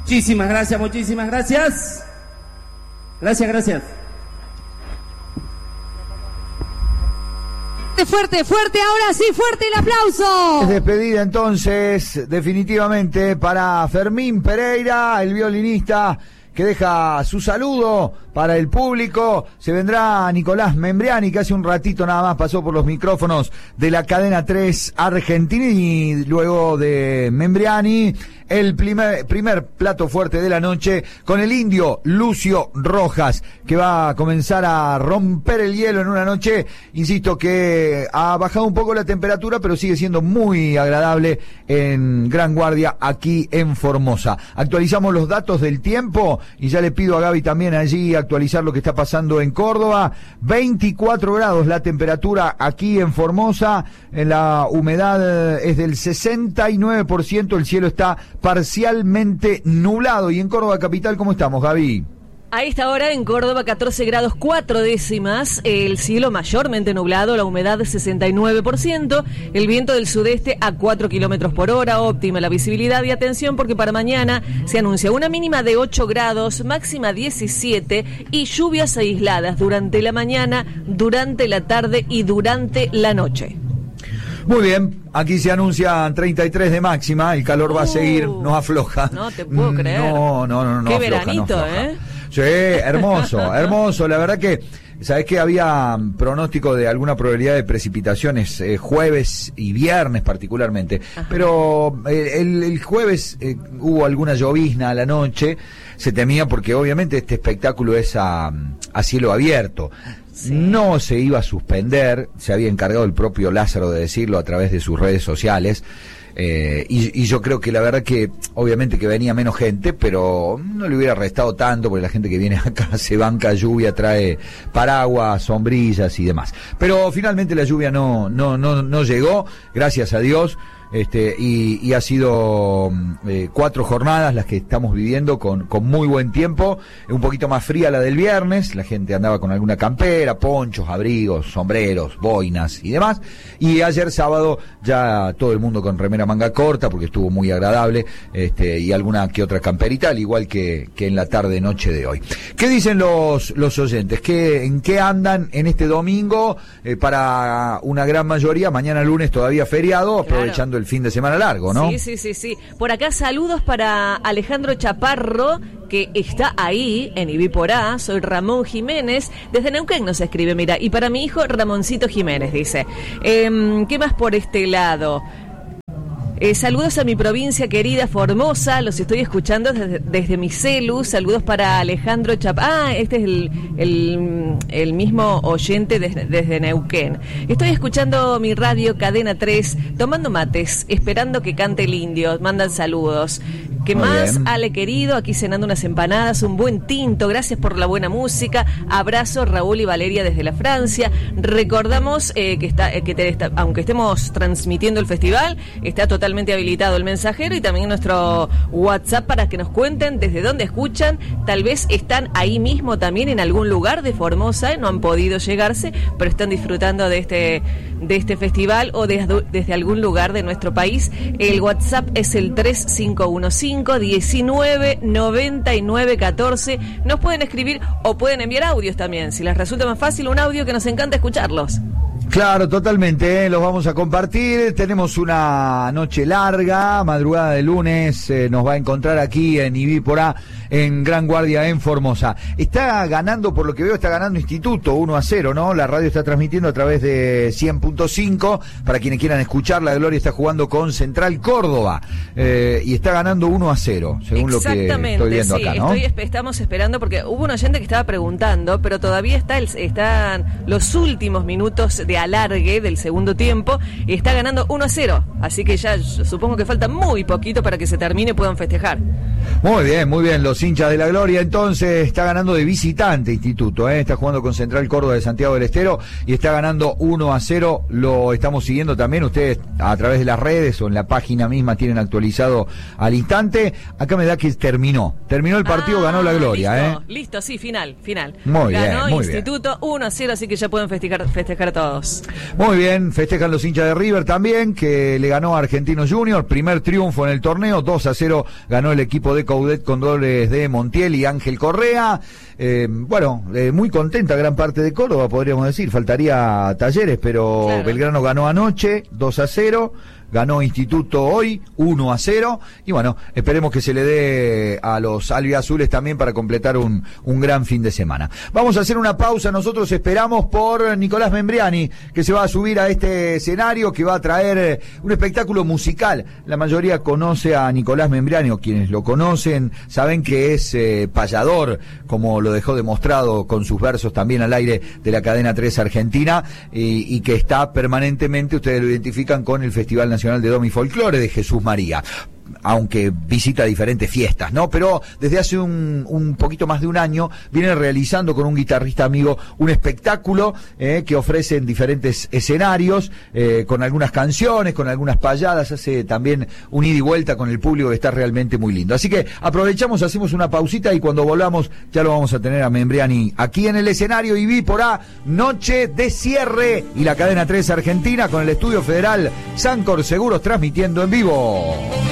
Muchísimas gracias, muchísimas gracias. Gracias. Fuerte, ahora sí, fuerte el aplauso. Es despedida entonces, definitivamente, para Fermín Pereira, el violinista, que deja su saludo para el público. Se vendrá Nicolás Membriani, que hace un ratito nada más pasó por los micrófonos de la cadena 3 Argentina, y luego de Membriani, el primer plato fuerte de la noche con el indio Lucio Rojas, que va a comenzar a romper el hielo en una noche, insisto, que ha bajado un poco la temperatura, pero sigue siendo muy agradable en Gran Guardia, aquí en Formosa. Actualizamos los datos del tiempo y ya le pido a Gaby también allí actualizar lo que está pasando en Córdoba. 24 grados la temperatura aquí en Formosa, la humedad es del 69%, el cielo está parcialmente nublado. Y en Córdoba capital, ¿cómo estamos, Gaby? A esta hora en Córdoba 14 grados 4 décimas, el cielo mayormente nublado, la humedad 69%, el viento del sudeste a 4 kilómetros por hora, óptima la visibilidad. Y atención, porque para mañana se anuncia una mínima de 8 grados, máxima 17 y lluvias aisladas durante la mañana, durante la tarde y durante la noche. Muy bien, aquí se anuncian 33 de máxima, el calor va a seguir, no afloja. No te puedo creer. No Qué afloja, veranito, no afloja. ¿eh? Sí, hermoso, la verdad que, ¿sabés que había pronóstico de alguna probabilidad de precipitaciones jueves y viernes particularmente? Ajá. Pero el jueves hubo alguna llovizna a la noche, se temía porque obviamente este espectáculo es a cielo abierto. Sí. No se iba a suspender, se había encargado el propio Lázaro de decirlo a través de sus redes sociales, y yo creo que la verdad que obviamente que venía menos gente, pero no le hubiera restado tanto, porque la gente que viene acá se banca lluvia, trae paraguas, sombrillas y demás. Pero finalmente la lluvia no llegó, gracias a Dios. Y ha sido 4 jornadas las que estamos viviendo con muy buen tiempo, un poquito más fría la del viernes, la gente andaba con alguna campera, ponchos, abrigos, sombreros, boinas y demás, y ayer sábado ya todo el mundo con remera manga corta porque estuvo muy agradable, y alguna que otra camperita, al igual que en la tarde noche de hoy. ¿Qué dicen los oyentes? ¿En qué andan en este domingo? Para una gran mayoría, mañana lunes todavía feriado, claro, aprovechando el fin de semana largo, ¿no? Sí. Por acá saludos para Alejandro Chaparro, que está ahí en Ibiporá. Soy Ramón Jiménez, desde Neuquén nos escribe, mira, y para mi hijo Ramoncito Jiménez, dice. ¿Qué más por este lado? Saludos a mi provincia querida Formosa, los estoy escuchando desde mi celu. Saludos para Alejandro este es el mismo oyente desde Neuquén. Estoy escuchando mi radio Cadena 3, tomando mates, esperando que cante el indio. Mandan saludos. ¿Qué muy más? Bien. Ale querido, aquí cenando unas empanadas, un buen tinto, gracias por la buena música. Abrazo, Raúl y Valeria desde la Francia. Recordamos aunque estemos transmitiendo el festival, está totalmente habilitado el mensajero y también nuestro WhatsApp para que nos cuenten desde dónde escuchan. Tal vez están ahí mismo también en algún lugar de Formosa, no han podido llegarse, pero están disfrutando de este festival o desde algún lugar de nuestro país. El WhatsApp es el 3515-199914. Nos pueden escribir o pueden enviar audios también, si les resulta más fácil, un audio que nos encanta escucharlos. Claro, totalmente, los vamos a compartir. Tenemos una noche larga, madrugada de lunes, nos va a encontrar aquí en Ibiporá, en Gran Guardia, en Formosa. Está ganando, por lo que veo, está ganando Instituto 1-0, ¿no? La radio está transmitiendo a través de 100.5, para quienes quieran escuchar. La Gloria está jugando con Central Córdoba, y está ganando 1-0, según lo que estoy viendo acá, ¿no? Estamos esperando, porque hubo un oyente que estaba preguntando, pero todavía están los últimos minutos de alargue del segundo tiempo, y está ganando 1-0, así que ya supongo que falta muy poquito para que se termine y puedan festejar. Muy bien, los hinchas de la Gloria. Entonces está ganando de visitante Instituto, está jugando con Central Córdoba de Santiago del Estero y está ganando 1-0. Lo estamos siguiendo también ustedes a través de las redes o en la página misma, tienen actualizado al instante. Acá me da que terminó el partido, ganó la Gloria. Listo, sí, final. Muy ganó bien, muy Instituto 1-0, así que ya pueden festejar todos. Muy bien, festejan los hinchas de River también, que le ganó a Argentinos Juniors, primer triunfo en el torneo, 2-0 ganó el equipo de de Coudet con dobles de Montiel y Ángel Correa. Muy contenta gran parte de Córdoba, podríamos decir. Faltaría Talleres, pero claro. Belgrano ganó anoche 2-0. Ganó Instituto hoy 1-0 y bueno, esperemos que se le dé a los albiazules también para completar un gran fin de semana. Vamos a hacer una pausa, nosotros esperamos por Nicolás Membriani, que se va a subir a este escenario, que va a traer un espectáculo musical. La mayoría conoce a Nicolás Membriani, o quienes lo conocen saben que es payador, como lo dejó demostrado con sus versos también al aire de la cadena 3 Argentina, y que está permanentemente, ustedes lo identifican con el Festival Nacional de Domi Folclore de Jesús María, aunque visita diferentes fiestas, ¿no? Pero desde hace un poquito más de un año viene realizando con un guitarrista amigo un espectáculo que ofrece en diferentes escenarios, con algunas canciones, con algunas payadas, hace también un ida y vuelta con el público que está realmente muy lindo. Así que aprovechamos, hacemos una pausita y cuando volvamos ya lo vamos a tener a Membriani aquí en el escenario IBI por A, noche de cierre, y la cadena 3 Argentina con el Estudio Federal Sancor Seguros transmitiendo en vivo.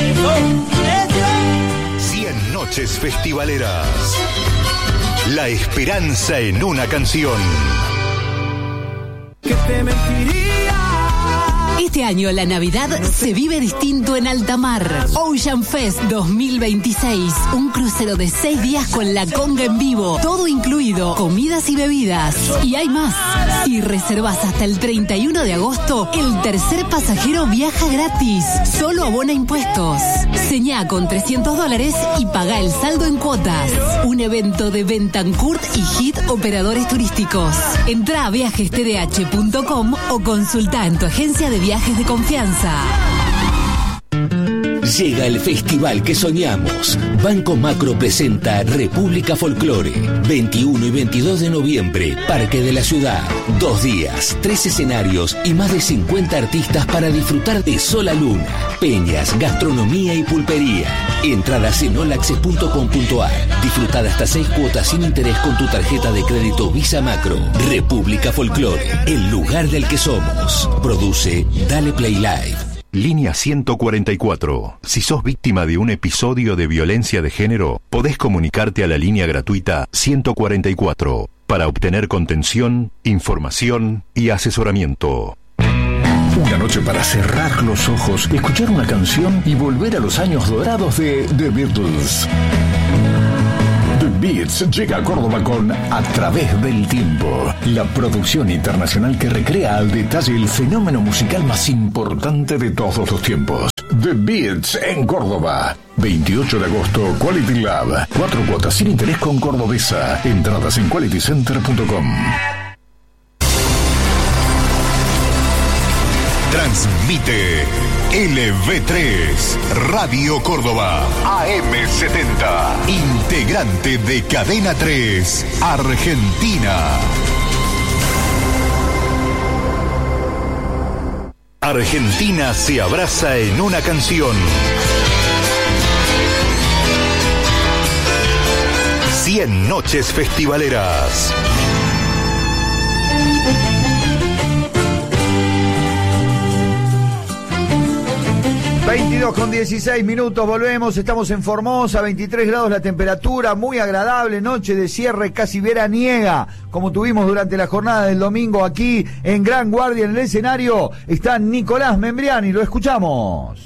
100 noches festivaleras. La esperanza en una canción. Que te mentiría. Este año la Navidad se vive distinto en alta mar. Ocean Fest 2026. Un crucero de 6 días con la conga en vivo. Todo incluido, comidas y bebidas. Y hay más. Si reservas hasta el 31 de agosto, el tercer pasajero viaja gratis. Solo abona impuestos. Señá con $300 y paga el saldo en cuotas. Un evento de Bentancurt y Hit Operadores Turísticos. Entrá a viajestdh.com o consulta en tu agencia de viajes de confianza. Llega el festival que soñamos. Banco Macro presenta República Folclore. 21 y 22 de noviembre, Parque de la Ciudad. 2 días, 3 escenarios y más de 50 artistas para disfrutar de Sola Luna, peñas, gastronomía y pulpería. Entradas en olaccess.com.ar. Disfrutar hasta 6 cuotas sin interés con tu tarjeta de crédito Visa Macro. República Folclore, el lugar del que somos. Produce Dale Play Live. Línea 144. Si sos víctima de un episodio de violencia de género, podés comunicarte a la línea gratuita 144 para obtener contención, información y asesoramiento. Una noche para cerrar los ojos, escuchar una canción y volver a los años dorados de The Beatles. The Beats llega a Córdoba con A Través del Tiempo, la producción internacional que recrea al detalle el fenómeno musical más importante de todos los tiempos. The Beats en Córdoba. 28 de agosto, Quality Lab. 4 cuotas sin interés con Cordobesa. Entradas en qualitycenter.com. Transmite LV3 Radio Córdoba AM70, integrante de Cadena 3 Argentina. Argentina se abraza en una canción. 100 noches festivaleras. 22:16, volvemos, estamos en Formosa, 23 grados la temperatura, muy agradable, noche de cierre casi veraniega, como tuvimos durante la jornada del domingo aquí en Gran Guardia, en el escenario está Nicolás Membriani, lo escuchamos.